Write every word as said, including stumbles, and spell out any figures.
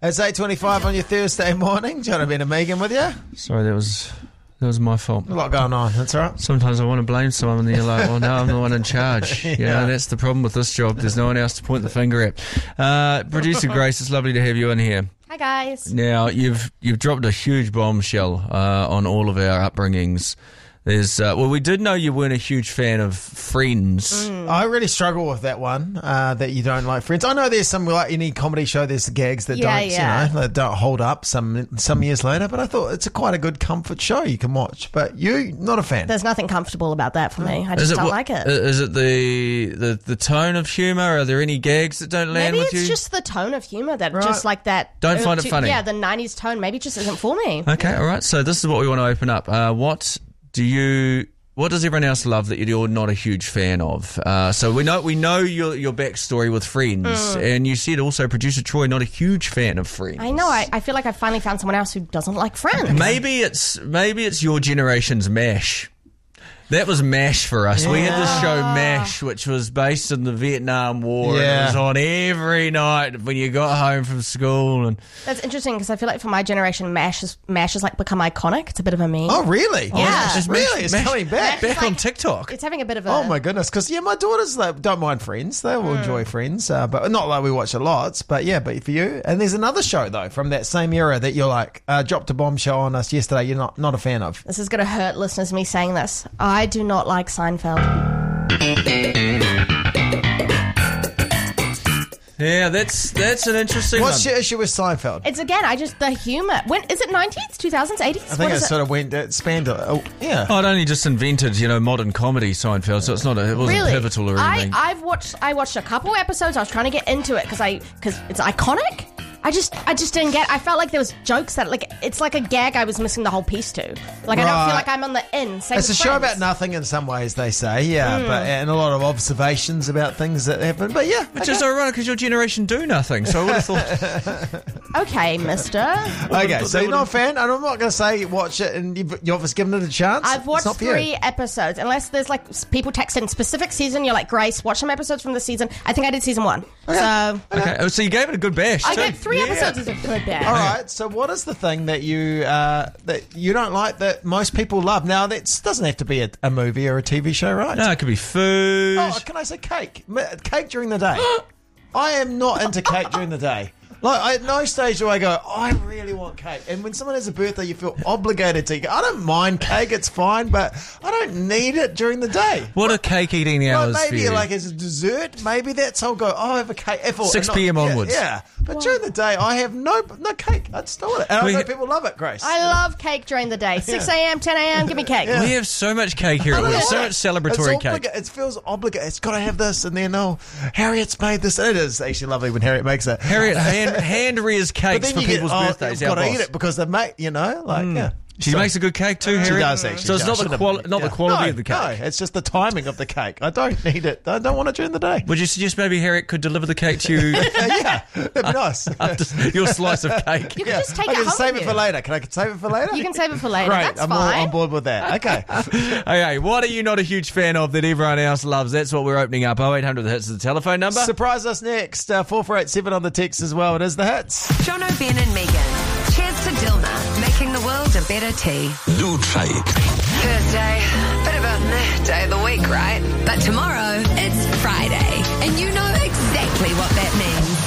It's eight twenty-five on your Thursday morning. John and Megan with you. Sorry, that was that was my fault. A lot going on. That's all right. Sometimes I want to blame someone and then you're like, well, no, I'm the one in charge. yeah. You know, that's the problem with this job. There's no one else to point the finger at. Uh, Producer Grace, it's lovely to have you in here. Hi, guys. Now, you've you've dropped a huge bombshell uh, on all of our upbringings. There's uh, well, we did know you weren't a huge fan of Friends. Mm. I really struggle with that one, uh, that you don't like Friends. I know there's some, like any comedy show, there's gags that Yeah, don't, yeah. you know, that don't hold up some some years later, but I thought it's a quite a good comfort show you can watch. But you, not a fan. There's nothing comfortable about that for me. I Is just it don't wha- like it. Is it the, the, the tone of humour? Are there any gags that don't land Maybe with it's you? just the tone of humour that Right. just like that. Don't find it to- funny. Yeah, the nineties tone maybe just isn't for me. Okay, all right. So this is what we want to open up. Uh, what do you? What does everyone else love that you're not a huge fan of? Uh, so we know we know your your backstory with Friends, Mm. and you said also producer Troy not a huge fan of Friends. I know. I, I feel like I finally found someone else who doesn't like Friends. Maybe it's maybe it's your generation's MASH. That was MASH for us. We had this show MASH, which was based in the Vietnam War. And Yeah. it was on every night when you got home from school. And That's interesting because I feel like for my generation, MASH is, MASH has like become iconic. It's a bit of a meme. Oh, really? Yeah. It's really? It's MASH- coming back. back It's on like- TikTok. It's having a bit of a... Oh my goodness! Because yeah, my daughters like, don't mind Friends; they will enjoy Friends, uh, but not like we watch it lots. But yeah, but for you, and there's another show though from that same era that you're like uh, dropped a bombshell on us yesterday. You're not not a fan of. This is going to hurt listeners, me saying this. I do not like Seinfeld. Yeah, that's that's an interesting What's one. your issue with Seinfeld? It's again, I just, the humour. When, is it nineties, two thousands, eighties? I think it, sort of went it spanned. a- Oh, yeah. Oh, it only just invented, you know, modern comedy, Seinfeld, so it's not a, it wasn't Really? pivotal or I, anything. I've watched, I watched a couple episodes. I was trying to get into it because I, because it's iconic. I just, I just didn't get. I felt like there was jokes that, like, it's like a gag I was missing the whole piece to. Like, I don't Right. feel like I'm on the in. Same It's a with show Friends. about nothing in some ways, they say, yeah, but and a lot of observations about things that happen. But yeah, Which is ironic because your generation do nothing, so I would have thought... Okay, mister. okay. So you're not a fan, and I'm not going to say watch it, and you've, you've obviously given it a chance. I've It's watched not for you. three episodes. Unless there's like s- people text in specific season, you're like, Grace, watch some episodes from the season. I think I did season one. So Okay, oh, so you gave it a good bash, I too. get three Yeah. episodes as a good bad. All right. So, what is the thing that you uh, that you don't like that most people love? Now, that doesn't have to be a, a movie or a T V show, right? No, it could be food. Oh, can I say cake? M- Cake during the day. I am not into cake during the day. Like, I, at no stage do I go, I really want cake. And when someone has a birthday, you feel obligated to. I don't mind cake; it's fine, but I don't need it during the day. What are cake eating Like hours maybe for you? like as a dessert, maybe that's I'll go. Oh, I have a cake. If, six not- p.m. yeah, onwards. Yeah, but during the day, I have no no cake. I just don't want it. And We- I know people love it, Grace. I love cake during the day. six a.m., ten a.m., give me cake. We have so much cake here. I don't We have want so it. much celebratory it's cake. obliga- It feels obligated. It's got to have this, and then oh, Harriet's made this. It is actually lovely when Harriet makes it. Harriet hand, hand rears but cakes then for you get, people's oh, birthdays. you've Our got to boss. eat it because they make, you know, like yeah. She So- makes a good cake too, She Harriet. does actually. So it's I not the should've- quali- not yeah. the quality No, of the cake. No, it's just the timing of the cake. I don't need it. I don't want it during the day. Would you suggest maybe Harriet could deliver the cake to you yeah, that'd be nice. after your slice of cake? You can just take I it can home save with it you. for later. Can I save it for later? You can save it for later. Great, That's I'm all fine. on board with that. Okay. Okay, what are you not a huge fan of that everyone else loves? That's what we're opening up. oh eight hundred, the hits is the telephone number. Surprise us next. Uh, four four eight seven on the text as well. It is the hits. Jono, Ben and Megan. Cheers to Dilma, making the world a better tea. New trade. Thursday, bit of a meh day of the week, right? But tomorrow, it's Friday, and you know exactly what that means.